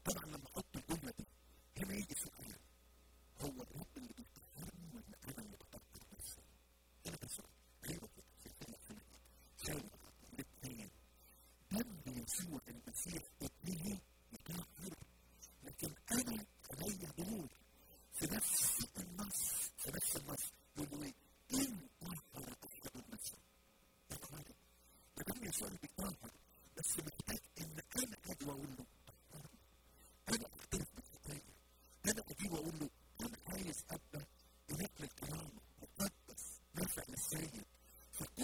طبعا لما احط الجمله دي هنا يجي سؤال، هو الرب اللي بيطهرني ولا انا اللي بطهر نفسي؟ هنا ده سؤال. ايوه كده شايفين الحاله دي، ثاني الاثنين دم يسوع المسيح ابنه